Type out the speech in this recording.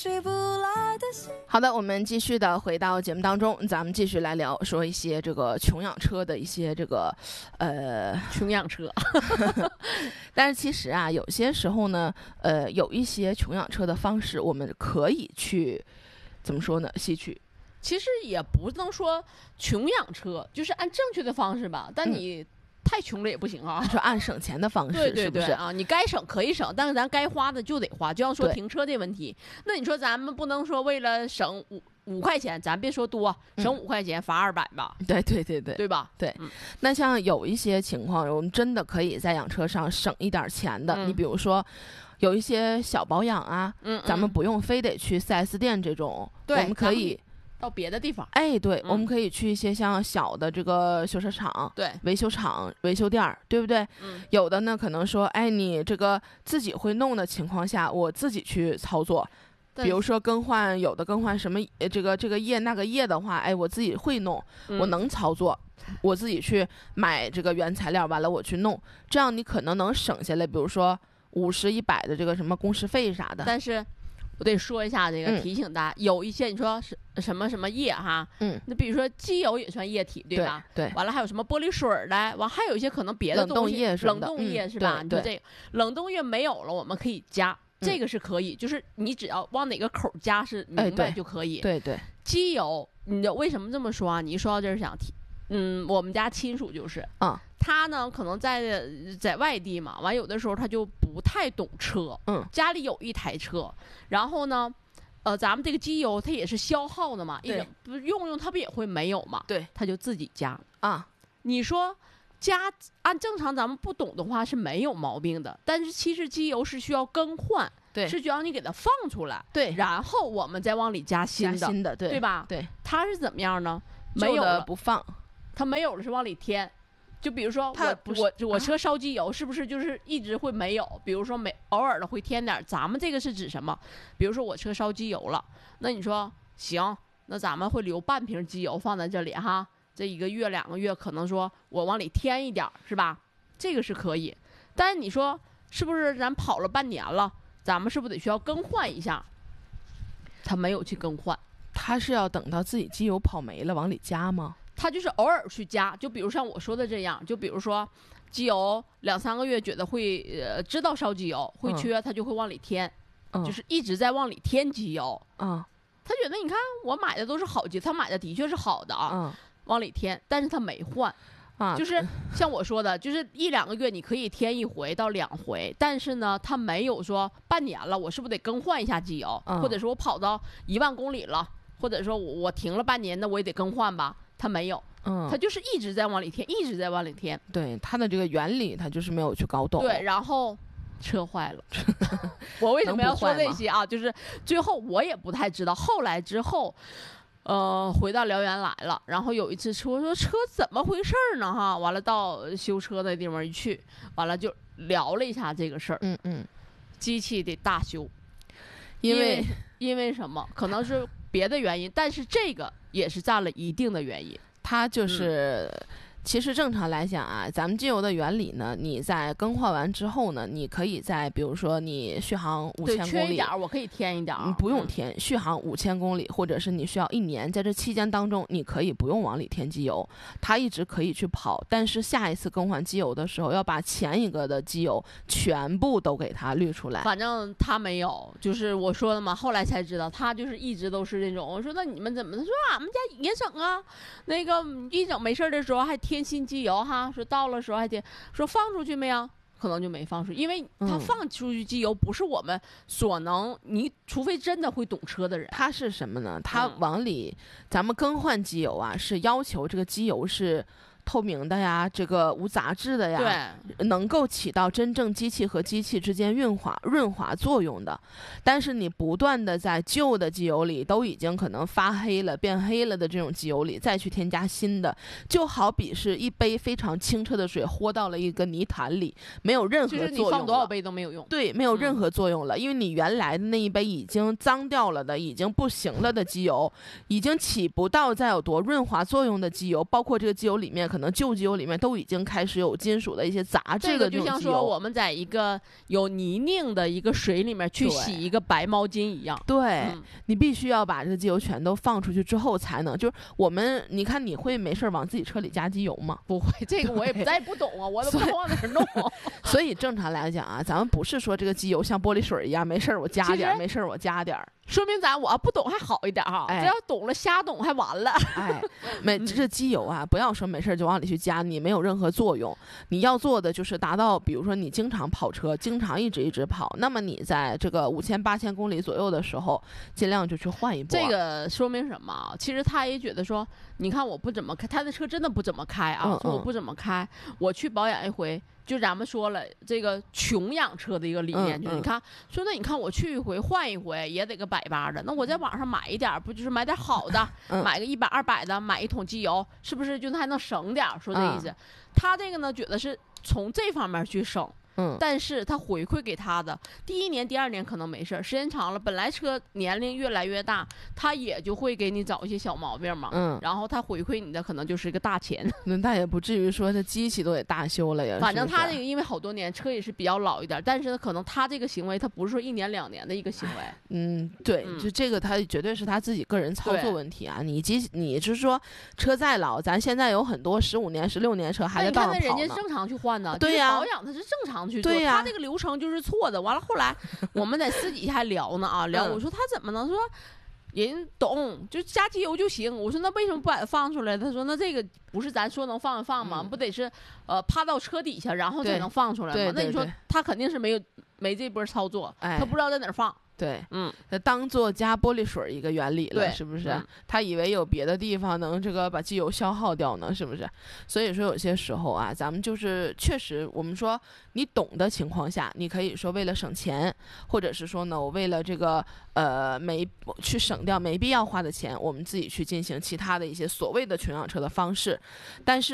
好的，我们继续的回到节目当中，咱们继续来聊说一些这个穷养车的一些这个穷养车但是其实啊，有些时候呢，有一些穷养车的方式，我们可以去怎么说呢？吸取。 其实也不能说穷养车，就是按正确的方式吧，但你太穷了也不行啊。 说按省钱的方式， 对对对， 是不是啊？你该省可以省，但是咱该花的就得花。就像说停车的问题，那你说咱们不能说为了省五块钱，咱别说多，省5块钱罚200吧？ 对对对对， 对吧？ 对。那像有一些情况，我们真的可以在养车上省一点钱的。你比如说，有一些小保养啊，咱们不用非得去4S店这种，我们可以到别的地方。 哎，对，我们可以去一些像小的这个修车厂、 对， 维修厂、维修店，对不对？有的呢，可能说，哎，你这个自己会弄的情况下，我自己去操作。比如说更换，有的更换什么这个液那个液的话，哎，我自己会弄，我能操作，我自己去买这个原材料，完了我去弄，这样你可能能省下来，比如说50、100的这个什么工时费啥的。 但是我得说一下这个，提醒大家，有一些你说是什么液哈，那比如说机油也算液体，对吧？ 对。 完了还有什么玻璃水的，完还有一些可能别的东西，冷冻液是吧？你说这个冷冻液没有了，我们可以加。这个是可以，就是你只要往哪个口加是明白就可以。 对对。 机油，你为什么这么说啊？你一说到这儿想提，我们家亲属就是他呢可能在外地嘛，完有的时候他就不太懂车，家里有一台车，然后呢，咱们这个机油它也是消耗的嘛，不用它不也会没有嘛？ 对， 他就自己加啊。 你说加按正常咱们不懂的话是没有毛病的，但是其实机油是需要更换， 对， 是需要你给它放出来， 对， 然后我们再往里加新的，对吧？ 对， 它是怎么样呢？没有了不放， 它没有了是往里添。就比如说我车烧机油是不是就是一直会没有？比如说偶尔的会添点，咱们这个是指什么？比如说我车烧机油了，那你说行，那咱们会留半瓶机油放在这里哈。这1个月2个月，可能说我往里添一点，是吧？这个是可以。但是你说是不是咱跑了半年了，咱们是不是得需要更换一下？他没有去更换， 他是要等到自己机油跑没了往里加吗？ 他就是偶尔去加，就比如像我说的这样，就比如说机油2、3个月觉得会知道烧机油会缺，他就会往里添，就是一直在往里添机油。他觉得你看我买的都是好机，他买的的确是好的啊。往里添，但是他没换，就是像我说的，就是1、2个月你可以添1回到2回，但是呢，他没有说半年了，我是不是得更换一下机油，或者说我跑到1万公里了，或者说我停了半年，那我也得更换吧？他没有，他就是一直在往里添，一直在往里添。 对，他的这个原理，他就是没有去搞懂。 对，然后车坏了，我为什么要说这些啊？就是最后我也不太知道，后来之后。回到辽源来了，然后有一次我说车怎么回事呢？哈，完了到修车的地方一去，完了就聊了一下这个事儿。机器得大修，因为什么？可能是别的原因，但是这个也是占了一定的原因。 它就是。其实正常来讲啊，咱们机油的原理呢，你在更换完之后呢，你可以在比如说你续航5000公里， 缺一点我可以添一点， 不用添，续航5000公里，或者是你需要1年，在这期间当中，你可以不用往里添机油，它一直可以去跑。但是下一次更换机油的时候，要把前一个的机油全部都给它滤出来。 反正他没有，就是我说的嘛，后来才知道他就是一直都是那种。我说那你们怎么？他说俺们家也整啊，那个一整没事的时候还添新机油哈，说到了时候还得说放出去没有，可能就没放出去，因为他放出去机油不是我们所能，你除非真的会懂车的人。 他是什么呢？他往里，咱们更换机油啊，是要求这个机油是透明的呀，这个无杂质的呀，对，能够起到真正机器和机器之间润滑作用的。但是你不断的在旧的机油里都已经可能发黑了变黑了的这种机油里再去添加新的，就好比是一杯非常清澈的水豁到了一个泥潭里，没有任何作用了， 就是你放多少杯都没有用。 对，没有任何作用了，因为你原来的那一杯已经脏掉了的已经不行了的机油，已经起不到再有多润滑作用的机油，包括这个机油里面可能旧机油里面都已经开始有金属的一些杂质的这种机油。 就像说我们在一个有泥泞的一个水里面去洗一个白毛巾一样。 对，你必须要把这个机油全都放出去之后才能。就是你看你会没事往自己车里加机油吗？ 不会，这个我也再不懂啊，我都不知道往哪儿弄。 所以正常来讲啊，咱们不是说这个机油像玻璃水一样，没事我加点，没事我加点。 说明我不懂还好一点哈，这要懂了瞎懂还完了。 这机油啊，不要说没事就往里去加，你没有任何作用。你要做的就是达到，比如说你经常跑车，经常一直跑，那么你在这个5000、8000公里左右的时候，尽量就去换一波。 这个说明什么？其实他也觉得说，你看我不怎么开，他的车真的不怎么开啊，说我不怎么开，我去保养一回。就咱们说了，这个穷养车的一个理念，就是你看，说那你看我去一回换一回也得个180的，那我在网上买一点，不就是买点好的，买个100、200的，买一桶机油，是不是就还能省点？说这意思。他这个呢，觉得是从这方面去省。但是他回馈给他的第1年、第2年可能没事，时间长了，本来车年龄越来越大，他也就会给你找一些小毛病嘛。然后他回馈你的可能就是一个大钱。 那也不至于说这机器都得大修了呀。 反正他这个因为好多年，车也是比较老一点，但是可能他这个行为，他不是说1年2年的一个行为。 对，就这个他绝对是他自己个人操作问题啊。你就是说车再老，咱现在有很多15年、16年车还在道上跑呢。 你看人家正常去换呢， 对呀， 保养他是正常去做， 对呀， 他这个流程就是错的。完了后来我们在私底下还聊呢啊，聊我说他怎么能说人懂就加机油就行？我说那为什么不把它放出来？他说那这个不是咱说能放就放吗？不得是趴到车底下然后才能放出来吗？那你说他肯定是没这波操作，他不知道在哪儿放。 对，他当做加玻璃水一个原理了，是不是？他以为有别的地方能这个把机油消耗掉呢，是不是？所以说有些时候啊，咱们就是确实，我们说你懂的情况下，你可以说为了省钱，或者是说呢，我为了这个去省掉没必要花的钱，我们自己去进行其他的一些所谓的穷养车的方式，但是。